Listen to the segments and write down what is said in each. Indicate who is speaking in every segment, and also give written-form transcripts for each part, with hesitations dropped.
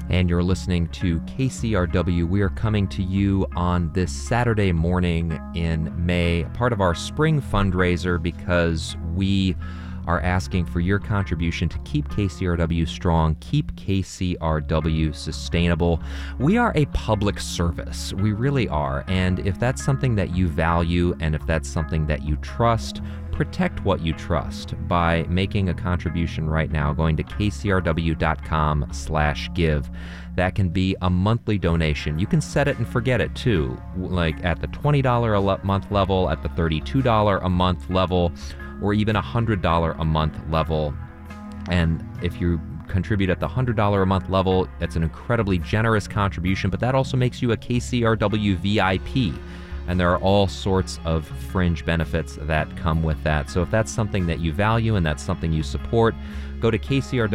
Speaker 1: and you're listening to KCRW. We are coming to you on this Saturday morning in May, part of our spring fundraiser, because we are asking for your contribution to keep KCRW strong, keep KCRW sustainable. We are a public service. We really are. And if that's something that you value and if that's something that you trust, protect what you trust by making a contribution right now, going to kcrw.com/give. That can be a monthly donation. You can set it and forget it too, like at the $20 a month level, at the $32 a month level, or even $100 a month level. And if you contribute at the $100 a month level, it's an incredibly generous contribution, but that also makes you a KCRW VIP. And there are all sorts of fringe benefits that come with that. So if that's something that you value and that's something you support, go to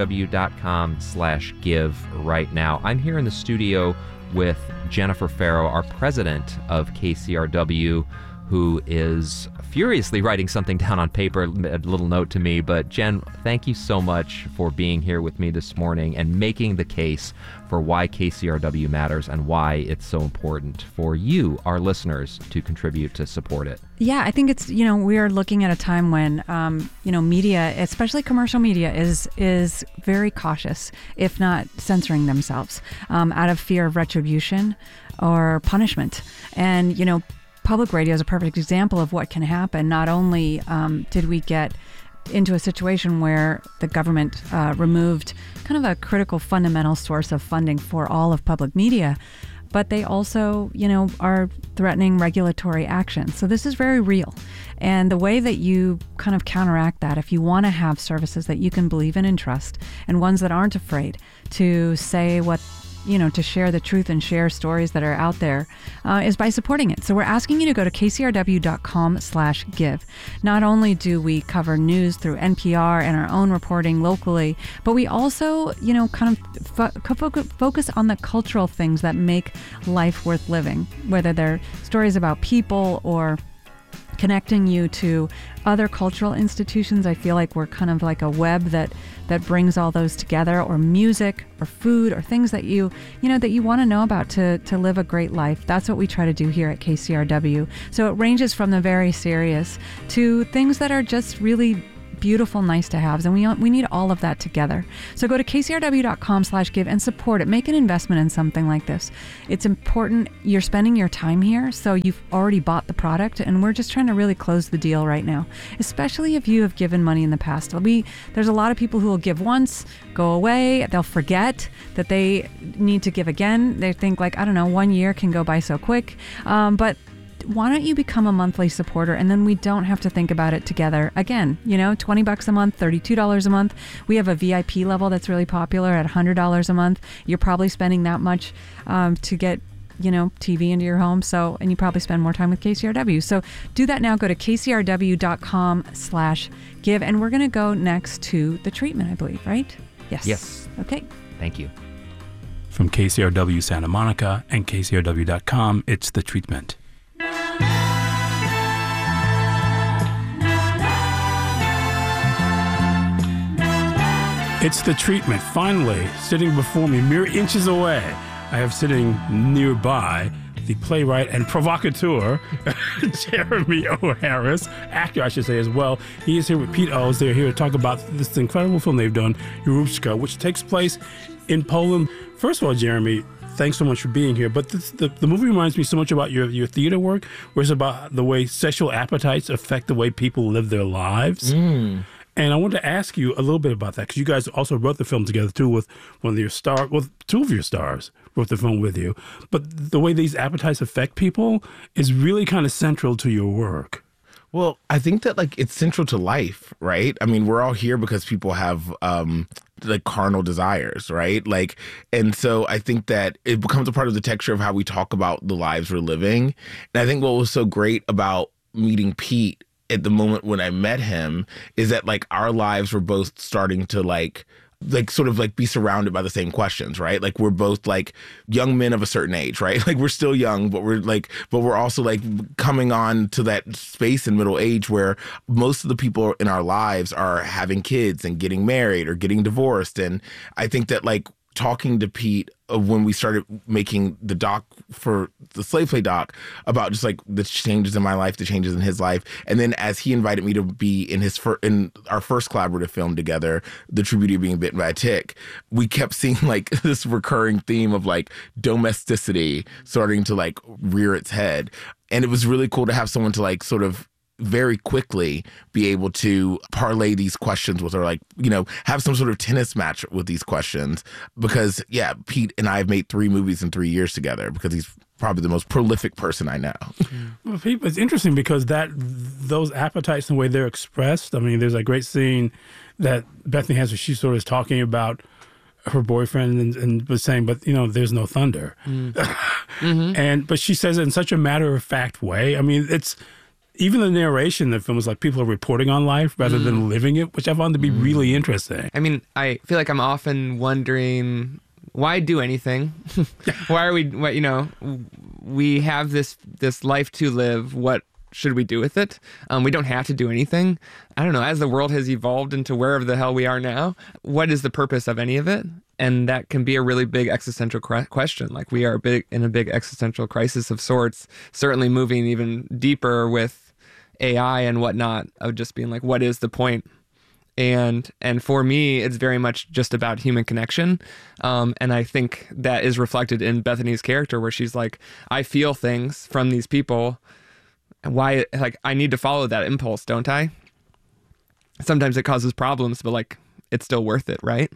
Speaker 1: kcrw.com/give right now. I'm here in the studio with Jennifer Farrow, our president of KCRW, who is furiously writing something down on paper, a little note to me. But Jen, thank you so much for being here with me this morning and making the case for why KCRW matters and why it's so important for you, our listeners, to contribute to support it.
Speaker 2: Yeah, I think it's, we are looking at a time when, media, especially commercial media, is very cautious, if not censoring themselves, out of fear of retribution or punishment. And, public radio is a perfect example of what can happen. Not only did we get into a situation where the government removed kind of a critical fundamental source of funding for all of public media, but they also, are threatening regulatory action. So this is very real. And the way that you kind of counteract that, if you want to have services that you can believe in and trust, and ones that aren't afraid to say what, to share the truth and share stories that are out there, is by supporting it. So we're asking you to go to kcrw.com/give. Not only do we cover news through NPR and our own reporting locally, but we also, kind of focus on the cultural things that make life worth living, whether they're stories about people or connecting you to other cultural institutions. I feel like we're kind of like a web that brings all those together, or music or food or things that you want to know about to live a great life. That's what we try to do here at KCRW. So it ranges from the very serious to things that are just really beautiful, nice to haves, and we need all of that together. So go to kcrw.com/give and support it. Make an investment in something like this. It's important. You're spending your time here, so you've already bought the product, and we're just trying to really close the deal right now, especially if you have given money in the past. There's a lot of people who will give once, go away, they'll forget that they need to give again. They think 1 year can go by so quick, but why don't you become a monthly supporter, and then we don't have to think about it together again. $20 a month, $32 a month. We have a VIP level that's really popular at $100 a month. You're probably spending that much to get TV into your home. And you probably spend more time with KCRW. So do that now. Go to kcrw.com/give, and we're going to go next to the treatment, I believe, right?
Speaker 1: Yes.
Speaker 2: Okay.
Speaker 1: Thank you.
Speaker 3: From KCRW Santa Monica and KCRW.com, it's The Treatment. It's The Treatment, finally, sitting before me, mere inches away. I have sitting nearby the playwright and provocateur, Jeremy O. Harris, actor, I should say, as well. He is here with Pete Owens. They're here to talk about this incredible film they've done, Józefska, which takes place in Poland. First of all, Jeremy, thanks so much for being here. But the movie reminds me so much about your theater work, where it's about the way sexual appetites affect the way people live their lives. And I wanted to ask you a little bit about that, because you guys also wrote the film together, too, with two of your stars wrote the film with you. But the way these appetites affect people is really kind of central to your work.
Speaker 4: Well, I think that it's central to life, right? I mean, we're all here because people have carnal desires, right? And so I think that it becomes a part of the texture of how we talk about the lives we're living. And I think what was so great about meeting Pete at the moment when I met him is that our lives were both starting to be surrounded by the same questions, right? We're both young men of a certain age, right? We're still young, but we're also coming on to that space in middle age where most of the people in our lives are having kids and getting married or getting divorced. And I think that talking to Pete when we started making the doc for the Slave Play doc about just like the changes in my life, the changes in his life. And then as he invited me to be in in our first collaborative film together, The True Beauty of Being Bitten by a Tick, we kept seeing like this recurring theme of like domesticity starting to like rear its head. And it was really cool to have someone to like sort of very quickly be able to parlay these questions with, or like, you know, have some sort of tennis match with these questions. Because, yeah, Pete and I have made 3 movies in 3 years together because he's probably the most prolific person I know.
Speaker 3: Well, Pete, it's interesting because those appetites and the way they're expressed, I mean, there's a great scene that Bethany has where she sort of is talking about her boyfriend and was saying, but, you know, there's no thunder. But she says it in such a matter-of-fact way. I mean, it's... Even the narration in the film is like people are reporting on life rather than living it, which I found to be really interesting.
Speaker 5: I mean, I feel like I'm often wondering, why do anything? Why are we, you know, we have this life to live. What should we do with it? We don't have to do anything. I don't know. As the world has evolved into wherever the hell we are now, what is the purpose of any of it? And that can be a really big existential question. Like, we are in a big existential crisis of sorts, certainly moving even deeper with AI and whatnot, of just being like, what is the point? And for me, it's very much just about human connection. And I think that is reflected in Bethany's character, where she's like, I feel things from these people. Why, like, I need to follow that impulse, don't I? Sometimes it causes problems, but like, it's still worth it, right?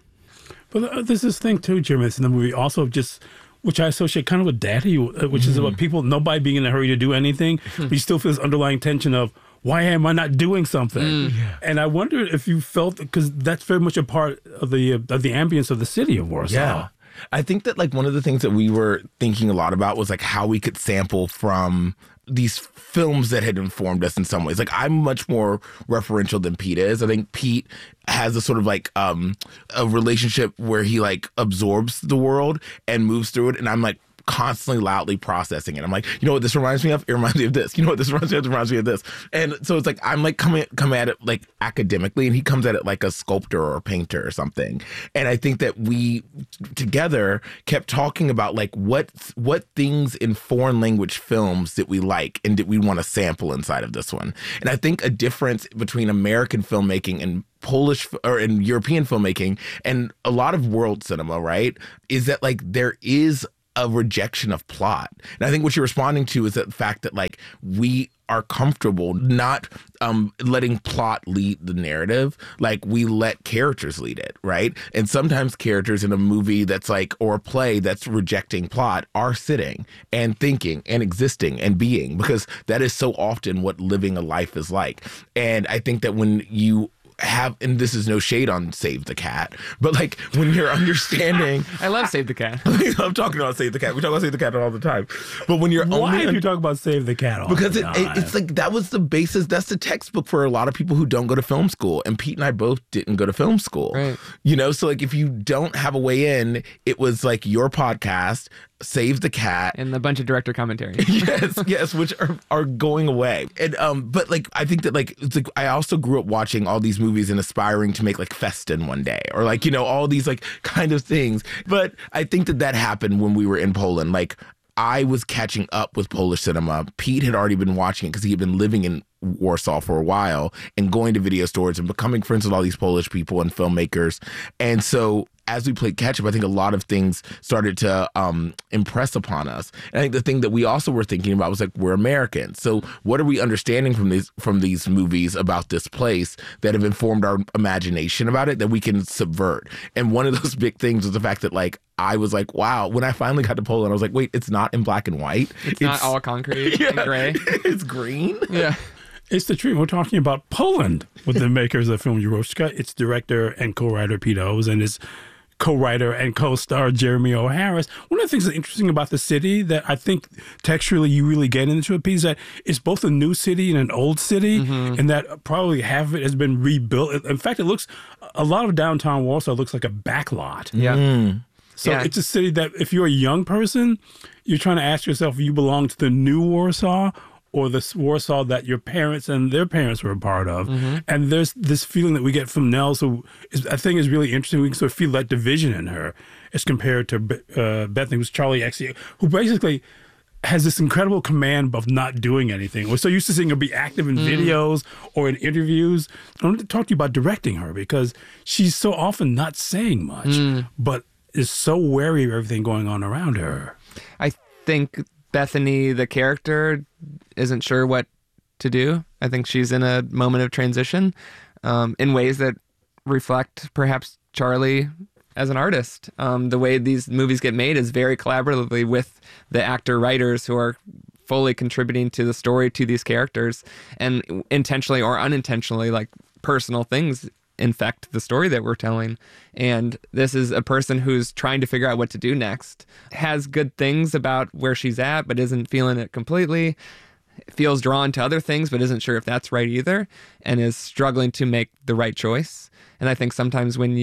Speaker 3: But there's this thing too, Jeremy, in the movie also just, which I associate kind of with Daddy, which is about people, nobody being in a hurry to do anything, but you still feel this underlying tension of, why am I not doing something? And I wonder if you felt, because that's very much a part of the ambience of the city of Warsaw.
Speaker 4: Yeah. I think that like one of the things that we were thinking a lot about was like how we could sample from these films that had informed us in some ways. Like, I'm much more referential than Pete is. I think Pete has a sort of like a relationship where he like absorbs the world and moves through it, and I'm like constantly loudly processing it. I'm like, you know what this reminds me of? It reminds me of this. You know what this reminds me of? It reminds me of this. And so it's like I'm like coming at it like academically, and he comes at it like a sculptor or a painter or something. And I think that we together kept talking about like what things in foreign language films that we like and did we want to sample inside of this one. And I think a difference between American filmmaking and Polish or in European filmmaking and a lot of world cinema, right, is that like there is a rejection of plot. And I think what you're responding to is the fact that like we are comfortable not letting plot lead the narrative. Like, we let characters lead it, right? And sometimes characters in a movie that's like, or a play that's rejecting plot, are sitting and thinking and existing and being, because that is so often what living a life is like. And I think that when you have, and this is no shade on Save the Cat, but like when you're understanding,
Speaker 5: I love Save the Cat.
Speaker 4: I'm talking about Save the Cat. We talk about Save the Cat all the time. But when you're
Speaker 3: why do you talk about Save the Cat all
Speaker 4: because
Speaker 3: the time?
Speaker 4: It's like that was the basis. That's the textbook for a lot of people who don't go to film school. And Pete and I both didn't go to film school.
Speaker 5: Right.
Speaker 4: You know, so like if you don't have a way in, it was like your podcast, Save the Cat,
Speaker 5: and a bunch of director commentary.
Speaker 4: yes, which are going away. And but like I think that like it's like I also grew up watching all these movies and aspiring to make like Festin one day, or like, you know, all these like kind of things. But I think that happened when we were in Poland. Like, I was catching up with Polish cinema. Pete had already been watching it because he had been living in Warsaw for a while and going to video stores and becoming friends with all these Polish people and filmmakers. And so as we played catch up, I think a lot of things started to impress upon us. And I think the thing that we also were thinking about was like, we're Americans. So what are we understanding from these movies about this place that have informed our imagination about it that we can subvert? And one of those big things was the fact that like, I was like, wow, when I finally got to Poland, I was like, wait, it's not in black and white.
Speaker 5: It's not all concrete and gray.
Speaker 4: It's green.
Speaker 5: Yeah.
Speaker 3: It's the truth. We're talking about Poland with the makers of the film Juroszka, its director and co-writer Pete Owes, and its co-writer and co-star Jeremy O. Harris. One of the things that's interesting about the city that I think texturally you really get into it, Pete, is that it's both a new city and an old city, and that probably half of it has been rebuilt. In fact, it looks, a lot of downtown Warsaw looks like a backlot.
Speaker 5: Yeah.
Speaker 3: So it's a city that if you're a young person, you're trying to ask yourself if you belong to the new Warsaw or this Warsaw that your parents and their parents were a part of. And there's this feeling that we get from Nels, who I think is really interesting. We can sort of feel that division in her as compared to Bethany, who's Charlie XCX, who basically has this incredible command of not doing anything. We're so used to seeing her be active in videos or in interviews. I want to talk to you about directing her, because she's so often not saying much, but is so wary of everything going on around her.
Speaker 5: I think Bethany, the character, isn't sure what to do. I think she's in a moment of transition in ways that reflect perhaps Charlie as an artist. The way these movies get made is very collaboratively with the actor-writers who are fully contributing to the story, to these characters, and intentionally or unintentionally, like, personal things infect the story that we're telling. And this is a person who's trying to figure out what to do next, has good things about where she's at, but isn't feeling it completely, feels drawn to other things, but isn't sure if that's right either, and is struggling to make the right choice. And I think sometimes when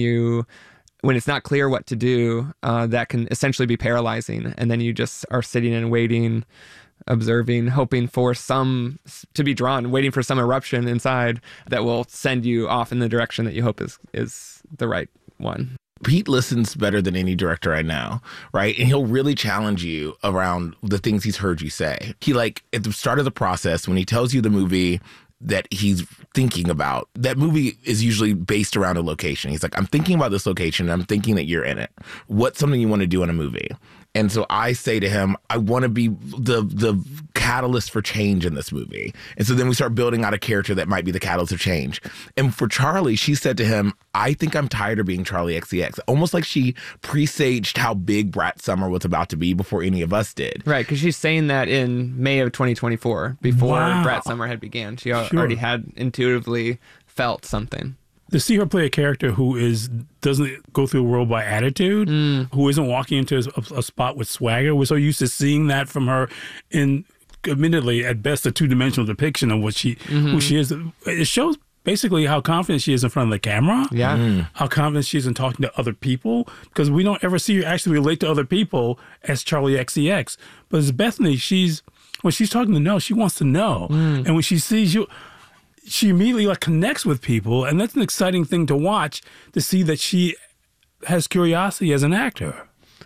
Speaker 5: it's not clear what to do, that can essentially be paralyzing. And then you just are sitting and waiting, observing, hoping for some to be drawn, waiting for some eruption inside that will send you off in the direction that you hope is the right one.
Speaker 4: Pete listens better than any director I know, right? And he'll really challenge you around the things he's heard you say. He, like, at the start of the process, when he tells you the movie that he's thinking about, that movie is usually based around a location. He's like, I'm thinking about this location, and I'm thinking that you're in it. What's something you want to do in a movie? And so I say to him, I want to be the catalyst for change in this movie. And so then we start building out a character that might be the catalyst of change. And for Charlie, she said to him, I think I'm tired of being Charlie XCX. Almost like she presaged how big Brat Summer was about to be before any of us did.
Speaker 5: Right, because she's saying that in May of 2024, before Brat Summer had begun. She already had intuitively felt something.
Speaker 3: To see her play a character who doesn't go through the world by attitude, who isn't walking into a spot with swagger. We're so used to seeing that from her in, admittedly, at best, a two-dimensional depiction of what who she is. It shows basically how confident she is in front of the camera.
Speaker 5: Yeah.
Speaker 3: How confident she is in talking to other people, because we don't ever see her actually relate to other people as Charlie XCX. But as Bethany, when she's talking to Nels, she wants to know. And when she sees you, she immediately connects with people, and that's an exciting thing to watch, to see that she has curiosity as an actor.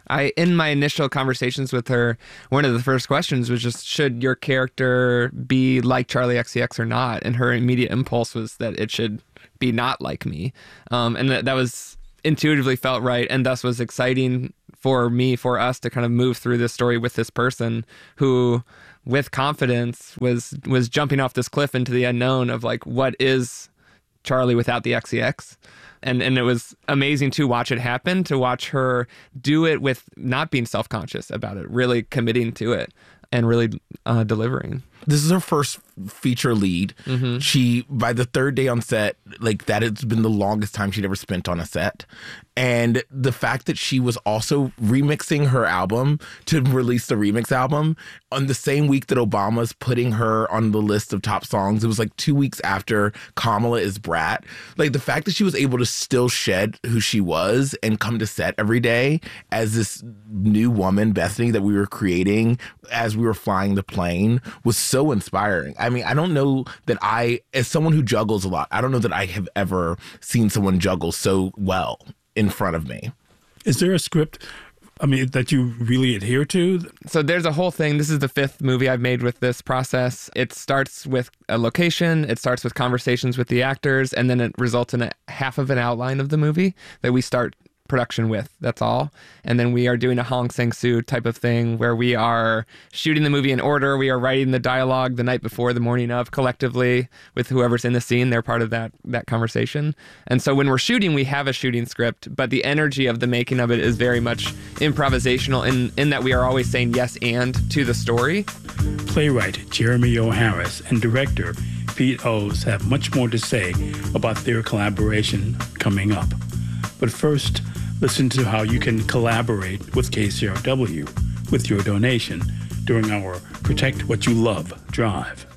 Speaker 5: In my initial conversations with her, one of the first questions was just, should your character be like Charlie XCX or not? And her immediate impulse was that it should be not like me. And that was intuitively felt right, and thus was exciting for us to kind of move through this story with this person who, with confidence, was jumping off this cliff into the unknown of, like, what is Charlie without the XCX? And it was amazing to watch it happen, to watch her do it with not being self-conscious about it, really committing to it and really delivering.
Speaker 4: This is her first feature lead. She, by the third day on set, like, that has been the longest time she'd ever spent on a set. And the fact that she was also remixing her album to release the remix album on the same week that Obama's putting her on the list of top songs. It was like 2 weeks after Kamala is Brat. Like, the fact that she was able to still shed who she was and come to set every day as this new woman, Bethany, that we were creating as we were flying the plane was so inspiring. I mean, I don't know that as someone who juggles a lot, I don't know that I have ever seen someone juggle so well in front of me.
Speaker 3: Is there a script, that you really adhere to?
Speaker 5: So there's a whole thing. This is the 5th movie I've made with this process. It starts with a location, it starts with conversations with the actors, and then it results in a half of an outline of the movie that we start production with. That's all. And then we are doing a Hong Sang-soo type of thing where we are shooting the movie in order. We are writing the dialogue the night before, the morning of, collectively with whoever's in the scene. They're part of that conversation. And so when we're shooting, we have a shooting script, but the energy of the making of it is very much improvisational in that we are always saying yes and to the story.
Speaker 3: Playwright Jeremy O. Harris and director Pete O's have much more to say about their collaboration coming up. But first, listen to how you can collaborate with KCRW with your donation during our Protect What You Love drive.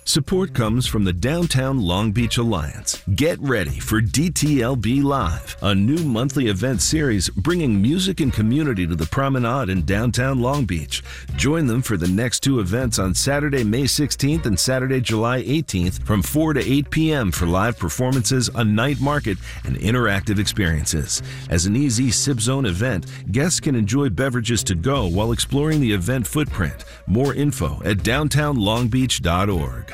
Speaker 6: Support comes from the Downtown Long Beach Alliance. Get ready for DTLB Live, a new monthly event series bringing music and community to the Promenade in downtown Long Beach. Join them for the next two events on Saturday, May 16th and Saturday, July 18th from 4 to 8 p.m. for live performances, a night market, and interactive experiences. As an easy Sip Zone event, guests can enjoy beverages to go while exploring the event footprint. More info at downtownlongbeach.org.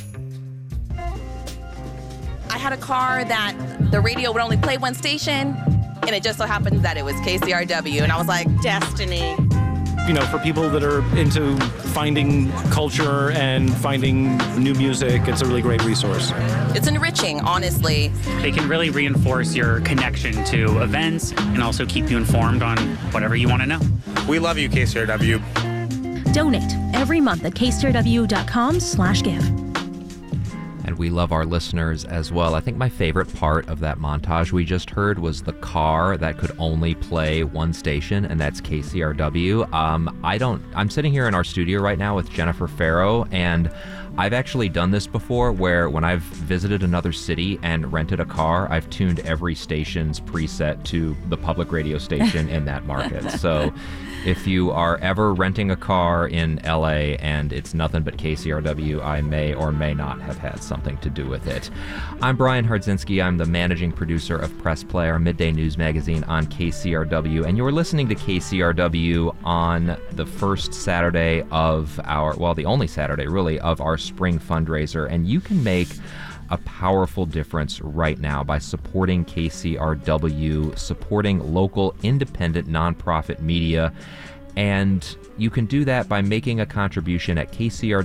Speaker 7: I had a car that the radio would only play one station, and it just so happened that it was KCRW, and I was like, destiny.
Speaker 8: You know, for people that are into finding culture and finding new music, it's a really great resource.
Speaker 7: It's enriching, honestly.
Speaker 9: They can really reinforce your connection to events and also keep you informed on whatever you want to know.
Speaker 10: We love you, KCRW.
Speaker 11: Donate every month at kcrw.com/give.
Speaker 1: And we love our listeners as well. I think my favorite part of that montage we just heard was the car that could only play one station, and that's KCRW. I'm sitting here in our studio right now with Jennifer Farrow, and I've actually done this before where when I've visited another city and rented a car, I've tuned every station's preset to the public radio station in that market. So if you are ever renting a car in LA and it's nothing but KCRW, I may or may not have had something to do with it. I'm Brian Hardzinski. I'm the managing producer of Press Play, our midday news magazine on KCRW, and you're listening to KCRW on the first Saturday of the only Saturday really of our spring fundraiser, and you can make a powerful difference right now by supporting KCRW, supporting local independent nonprofit media. And you can do that by making a contribution at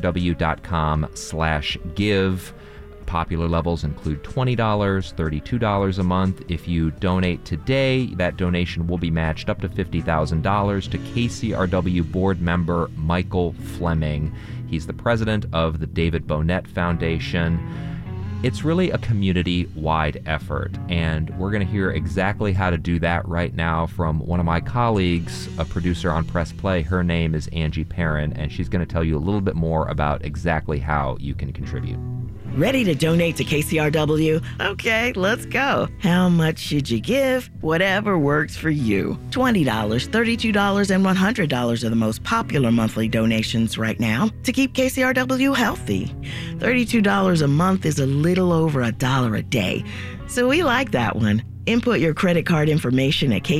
Speaker 1: kcrw.com/give. Popular levels include $20, $32 a month. If you donate today, that donation will be matched up to $50,000 to KCRW board member Michael Fleming. He's the president of the David Bonnet Foundation. It's really a community-wide effort, and we're going to hear exactly how to do that right now from one of my colleagues, a producer on Press Play. Her name is Angie Perrin, and she's going to tell you a little bit more about exactly how you can contribute.
Speaker 12: Ready to donate to KCRW? Okay, let's go. How much should you give? Whatever works for you. $20, $32, and $100 are the most popular monthly donations right now to keep KCRW healthy. $32 a month is a little over $1 a day, so we like that one. Input your credit card information at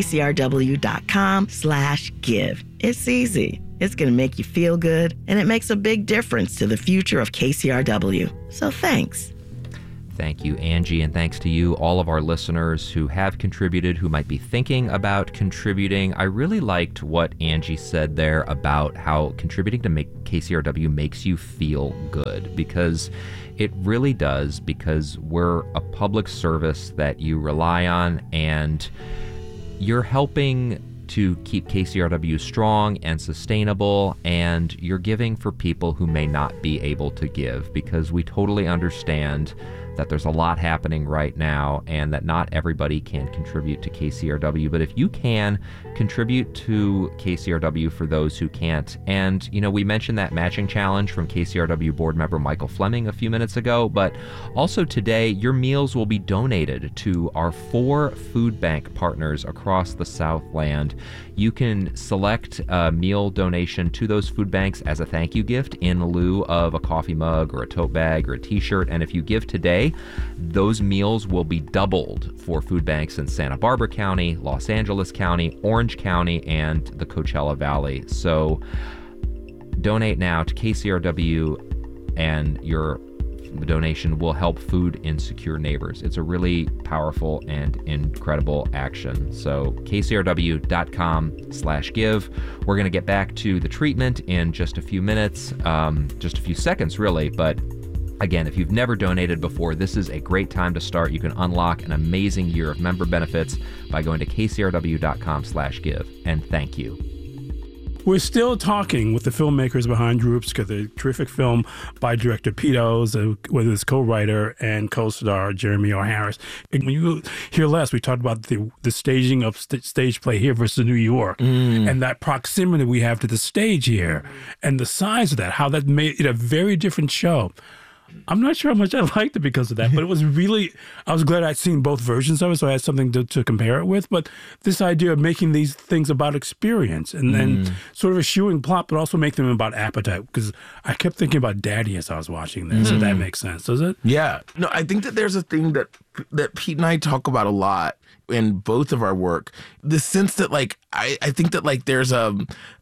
Speaker 12: kcrw.com/give. It's easy. It's going to make you feel good, and it makes a big difference to the future of KCRW. So thanks.
Speaker 1: Thank you, Angie, and thanks to you, all of our listeners who have contributed, who might be thinking about contributing. I really liked what Angie said there about how contributing to make KCRW makes you feel good, because it really does, because we're a public service that you rely on, and you're helping to keep KCRW strong and sustainable, and you're giving for people who may not be able to give, because we totally understand that there's a lot happening right now and that not everybody can contribute to KCRW. But if you can, contribute to KCRW for those who can't. And, you know, we mentioned that matching challenge from KCRW board member Michael Fleming a few minutes ago, but also today, your meals will be donated to our 4 food bank partners across the Southland. You can select a meal donation to those food banks as a thank you gift in lieu of a coffee mug or a tote bag or a t-shirt. And if you give today, those meals will be doubled for food banks in Santa Barbara County, Los Angeles County, Orange County, and the Coachella Valley. So donate now to KCRW, and your donation will help food insecure neighbors. It's a really powerful and incredible action. So kcrw.com/give. We're going to get back to the treatment in just a few minutes, just a few seconds really, but again, if you've never donated before, this is a great time to start. You can unlock an amazing year of member benefits by going to kcrw.com/give. And thank you.
Speaker 3: We're still talking with the filmmakers behind Rupska, the terrific film by director Pete Owes, with his co-writer and co-star Jeremy O. Harris. When you hear last, we talked about the staging of stage play here versus New York, and that proximity we have to the stage here, and the size of that, how that made it a very different show. I'm not sure how much I liked it because of that, but it was really, I was glad I'd seen both versions of it, so I had something to compare it with. But this idea of making these things about experience and sort of eschewing plot, but also make them about appetite, because I kept thinking about Daddy as I was watching this, so that makes sense, does it?
Speaker 4: Yeah. No, I think that there's a thing that Pete and I talk about a lot in both of our work, the sense that, like, I think that, like, there's a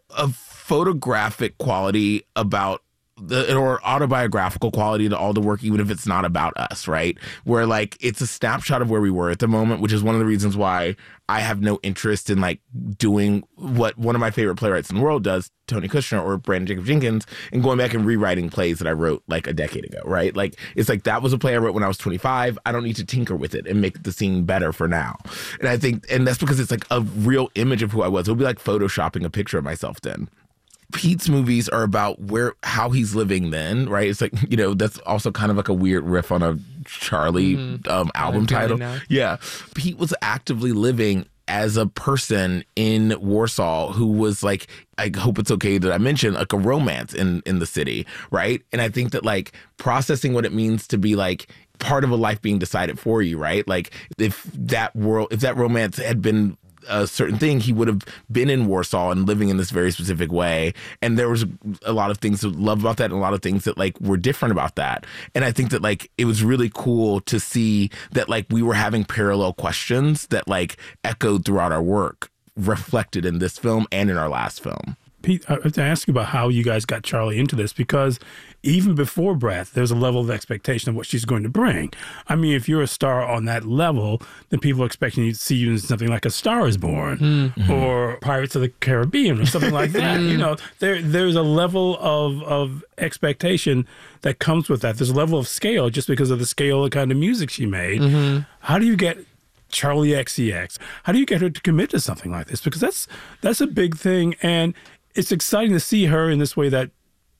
Speaker 4: photographic quality about or autobiographical quality to all the work, even if it's not about us, right? Where, like, it's a snapshot of where we were at the moment, which is one of the reasons why I have no interest in, like, doing what one of my favorite playwrights in the world does, Tony Kushner or Brandon Jacob Jenkins, and going back and rewriting plays that I wrote, like, a decade ago, right? Like, it's like, that was a play I wrote when I was 25. I don't need to tinker with it and make the scene better for now. And I think, and that's because it's, like, a real image of who I was. It would be like photoshopping a picture of myself then. Pete's movies are about how he's living then, right? It's like, you know, that's also kind of like a weird riff on a Charlie album title. Yeah. Pete was actively living as a person in Warsaw who was, like, I hope it's okay that I mention, like, a romance in the city, right? And I think that, like, processing what it means to be, like, part of a life being decided for you, right? Like, if that romance had been a certain thing, he would have been in Warsaw and living in this very specific way. And there was a lot of things to love about that and a lot of things that, like, were different about that. And I think that, like, it was really cool to see that, like, we were having parallel questions that, like, echoed throughout our work, reflected in this film and in our last film.
Speaker 3: Pete, I have to ask you about how you guys got Charlie into this, because even before Breath, there's a level of expectation of what she's going to bring. I mean, if you're a star on that level, then people are expecting you to see you in something like A Star is Born or Pirates of the Caribbean or something like that. You know, there's a level of expectation that comes with that. There's a level of scale just because of the scale of kind of music she made. How do you get Charlie XCX? How do you get her to commit to something like this? Because that's a big thing, and it's exciting to see her in this way that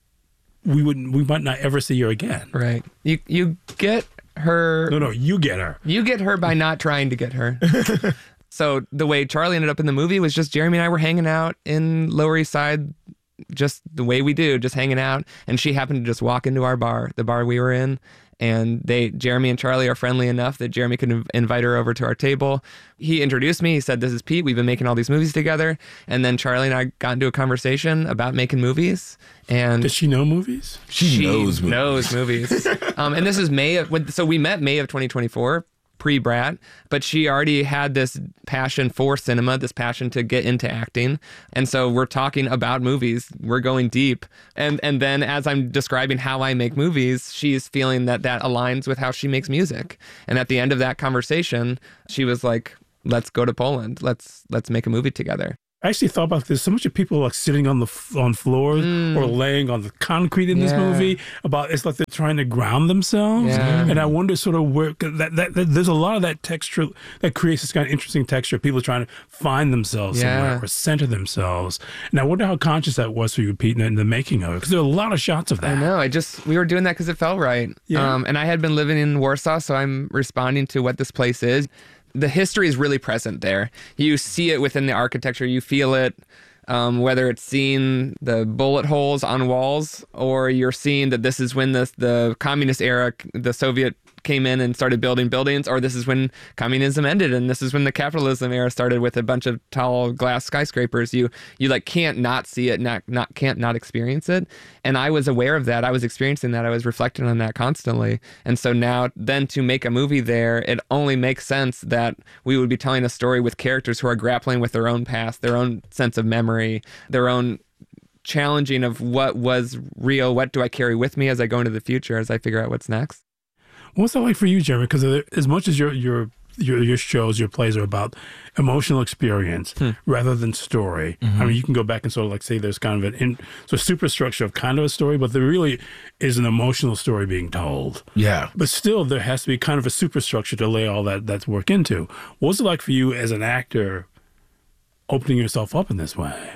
Speaker 3: we might not ever see her again.
Speaker 5: Right. You get her.
Speaker 3: No, you get her.
Speaker 5: You get her by not trying to get her. So the way Charlie ended up in the movie was just Jeremy and I were hanging out in Lower East Side, just the way we do, just hanging out. And she happened to just walk into our bar, the bar we were in. And Jeremy and Charlie are friendly enough that Jeremy could invite her over to our table. He introduced me. He said, "This is Pete. We've been making all these movies together." And then Charlie and I got into a conversation about making movies. And
Speaker 3: does she know movies?
Speaker 4: She knows
Speaker 5: movies. And this is so we met May of 2024. Pre-Brat, but she already had this passion for cinema, this passion to get into acting. And so we're talking about movies. We're going deep. And then as I'm describing how I make movies, she's feeling that aligns with how she makes music. And at the end of that conversation, she was like, "Let's go to Poland. Let's make a movie together."
Speaker 3: I actually thought about this. So much of people are, like, sitting on floors or laying on the concrete in this movie. It's like they're trying to ground themselves. And I wonder sort of where that there's a lot of that texture that creates this kind of interesting texture. People trying to find themselves somewhere or center themselves. And I wonder how conscious that was for you, Pete, in the making of it, because there are a lot of shots of that.
Speaker 5: I know. We were doing that because it felt right. Yeah. And I had been living in Warsaw, so I'm responding to what this place is. The history is really present there. You see it within the architecture. You feel it, whether it's seeing the bullet holes on walls or you're seeing that this is when the communist era, the Soviet came in and started building buildings, or this is when communism ended and this is when the capitalism era started with a bunch of tall glass skyscrapers. You like can't not see it, can't not experience it. And I was aware of that. I was experiencing that. I was reflecting on that constantly. And so now then to make a movie there, it only makes sense that we would be telling a story with characters who are grappling with their own past, their own sense of memory, their own challenging of what was real, what do I carry with me as I go into the future, as I figure out what's next.
Speaker 3: What's that like for you, Jeremy? Because as much as your shows, your plays are about emotional experience rather than story. I mean, you can go back and sort of like say there's kind of a superstructure of kind of a story, but there really is an emotional story being told.
Speaker 4: Yeah.
Speaker 3: But still, there has to be kind of a superstructure to lay all that's work into. What's it like for you as an actor opening yourself up in this way?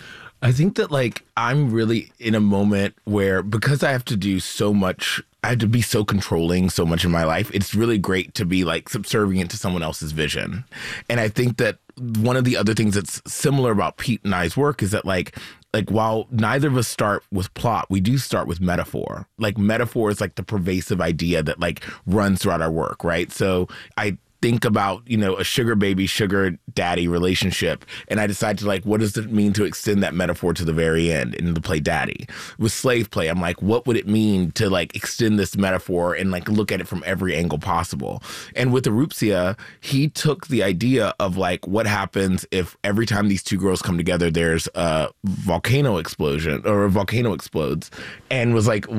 Speaker 4: I think that, like, I'm really in a moment where, because I have to do so much, I have to be so controlling so much in my life, it's really great to be, like, subservient to someone else's vision. And I think that one of the other things that's similar about Pete and I's work is that, like, like while neither of us start with plot, we do start with metaphor. Like metaphor is like the pervasive idea that like runs throughout our work, right? So I think about, you know, a sugar baby, sugar daddy relationship. And I decide to like, what does it mean to extend that metaphor to the very end and to play daddy? With Slave Play, I'm like, what would it mean to like extend this metaphor and like look at it from every angle possible? And with Erupcia, he took the idea of like, what happens if every time these two girls come together, there's a volcano explosion or a volcano explodes, and was like,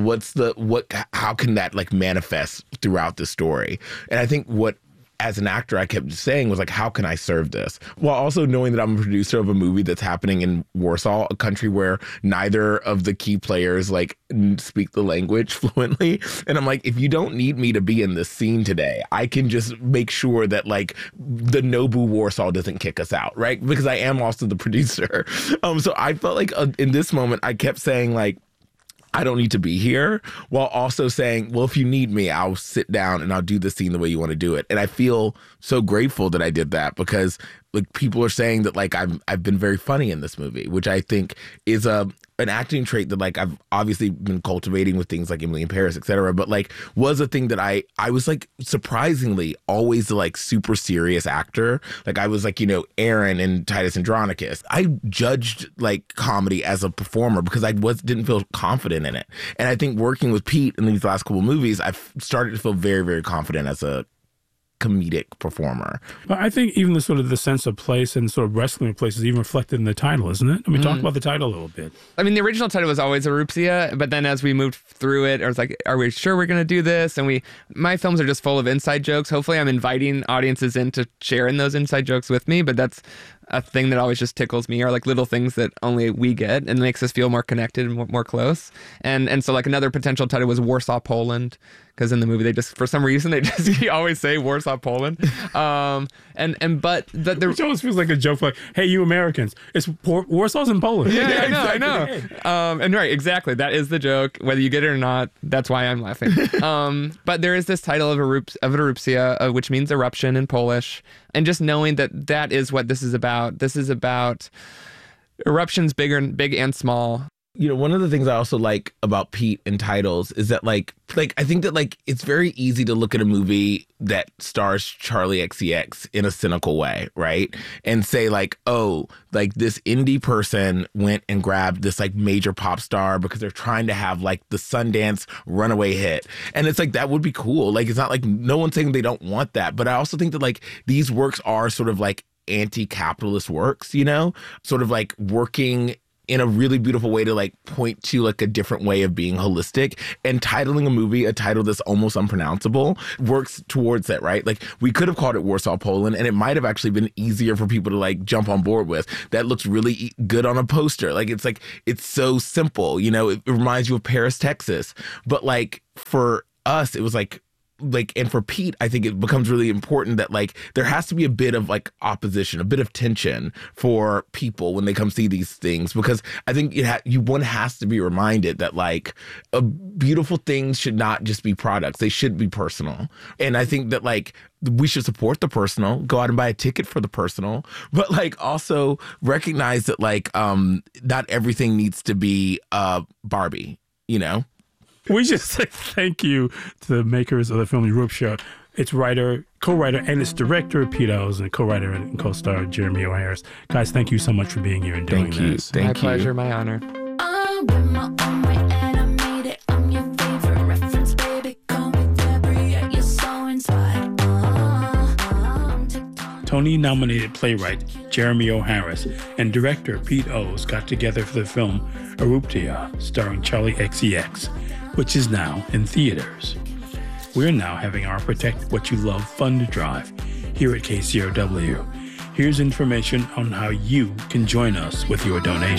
Speaker 4: how can that like manifest throughout the story? And I think what, as an actor, I kept saying was like, how can I serve this? While also knowing that I'm a producer of a movie that's happening in Warsaw, a country where neither of the key players like speak the language fluently. And I'm like, if you don't need me to be in this scene today, I can just make sure that like the Nobu Warsaw doesn't kick us out, right? Because I am also the producer. So I felt like in this moment, I kept saying like, I don't need to be here, while also saying, well, if you need me, I'll sit down and I'll do the scene the way you want to do it. And I feel so grateful that I did that, because like people are saying that like I've been very funny in this movie, which I think is an acting trait that like I've obviously been cultivating with things like Emily in Paris, et cetera, but like was a thing that I was like surprisingly always the like super serious actor. Like I was like, you know, Aaron in Titus Andronicus. I judged like comedy as a performer because I didn't feel confident in it. And I think working with Pete in these last couple movies, I've started to feel very, very confident as a comedic performer.
Speaker 3: But I think even the sort of the sense of place and sort of wrestling of place is even reflected in the title, isn't it? I mean, talk about the title a little bit.
Speaker 5: I mean, the original title was always Erupcia, but then as we moved through it, I was like, are we sure we're going to do this? And my films are just full of inside jokes. Hopefully I'm inviting audiences in to share in those inside jokes with me, but that's a thing that always just tickles me, are like little things that only we get and makes us feel more connected and more close. And so like another potential title was Warsaw, Poland, because in the movie they just, for some reason, they just always say Warsaw, Poland. But
Speaker 3: which always feels like a joke, like, hey, you Americans, it's Warsaw's in Poland.
Speaker 5: Yeah, I know. And right, exactly. That is the joke. Whether you get it or not, that's why I'm laughing. But there is this title of Erupcia, which means eruption in Polish. And just knowing that that is what this is about. This is about eruptions, big and small.
Speaker 4: You know, one of the things I also like about Pete and titles is that like I think that like it's very easy to look at a movie that stars Charlie XCX in a cynical way, right? And say like, oh, like this indie person went and grabbed this like major pop star because they're trying to have like the Sundance runaway hit. And it's like, that would be cool. Like, it's not like no one's saying they don't want that. But I also think that like these works are sort of like anti-capitalist works, you know, sort of like working in a really beautiful way to like point to like a different way of being holistic, and titling a movie a title that's almost unpronounceable works towards that, right? Like we could have called it Warsaw, Poland, and it might have actually been easier for people to like jump on board with. That looks really good on a poster. Like it's so simple, you know, it reminds you of Paris, Texas. But like for us, it was like, and for Pete, I think it becomes really important that like there has to be a bit of like opposition, a bit of tension for people when they come see these things, because I think one has to be reminded that like beautiful things should not just be products; they should be personal. And I think that like we should support the personal, go out and buy a ticket for the personal, but like also recognize that like not everything needs to be Barbie, you know.
Speaker 3: We just say thank you to the makers of the film Erupcia. Its writer, co-writer, and its director, Pete Ells, and co-writer and co-star Jeremy O. Harris. Guys, thank you so much for being here and doing this.
Speaker 5: My pleasure, my honor.
Speaker 3: Tony-nominated playwright Jeremy O. Harris and director Pete Ells got together for the film Erupcia, starring Charlie XCX, which is now in theaters. We're now having our Protect What You Love Fund Drive here at KCRW. Here's information on how you can join us with your donation.